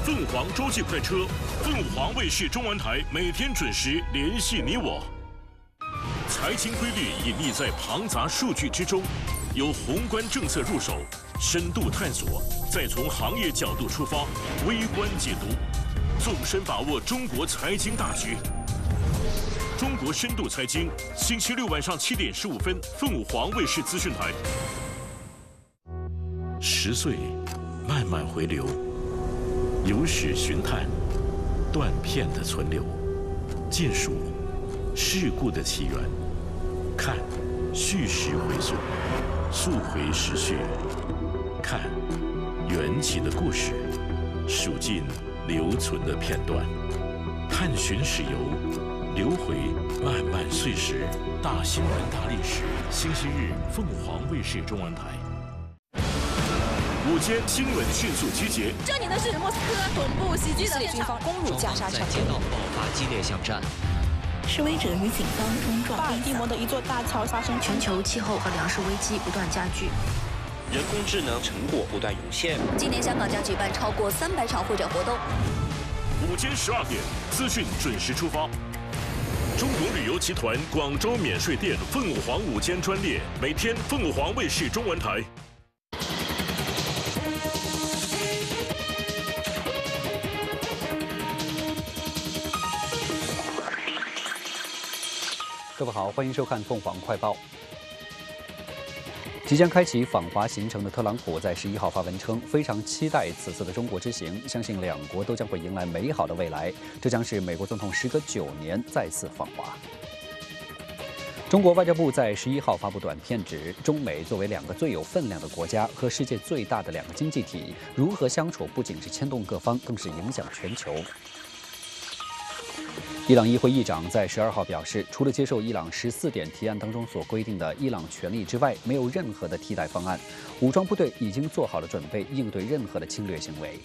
凤凰洲际快车，凤凰卫视中文台每天准时联系你我。财经规律隐匿在庞杂数据之中，由宏观政策入手，深度探索，再从行业角度出发，微观解读，纵深把握中国财经大局。中国深度财经，星期六晚上7点15分，凤凰卫视资讯台。10岁，慢慢回流，由史寻探，断片的存留，见数事故的起源，看叙事回溯，溯回时序，看缘起的故事，数尽留存的片段，探寻史游，流回漫漫岁时，大新闻大历史。星期日，凤凰卫视中文台。午间新闻迅速集结。 这里的是莫斯科总部袭击的军方攻入加沙城， 街道爆发激烈巷战。 示威者与警方冲撞。 巴尔的摩的一座大桥发生全球气候和粮食危机不断加剧， 人工智能成果不断涌现。 今年香港将举办超过300场会展活动。 午间12点，资讯准时出发。中国旅游集团广州免税店凤凰午间专列，每天凤凰卫视中文台。 各位好，欢迎收看凤凰快报。即将开启访华行程的特朗普在11号发文称，非常期待此次的中国之行，相信两国都将会迎来美好的未来。这将是美国总统时隔9年再次访华。中国外交部在11号发布短片指，中美作为2个最有分量的国家和世界最大的2个经济体，如何相处不仅是牵动各方，更是影响全球。伊朗议会议长在12号表示，除了接受伊朗14点提案当中所规定的伊朗权利之外，没有任何的替代方案。武装部队已经做好了准备，应对任何的侵略行为。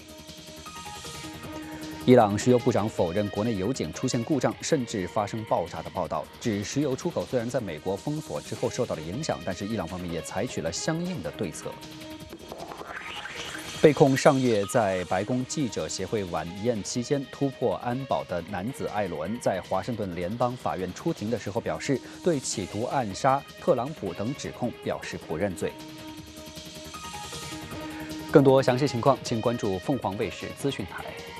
伊朗石油部长否认国内油井出现故障，甚至发生爆炸的报道，指石油出口虽然在美国封锁之后受到了影响，但是伊朗方面也采取了相应的对策。被控上月在白宫记者协会晚宴期间突破安保的男子艾伦，在华盛顿联邦法院出庭的时候表示，对企图暗杀特朗普等指控表示不认罪。更多详细情况，请关注凤凰卫视资讯台。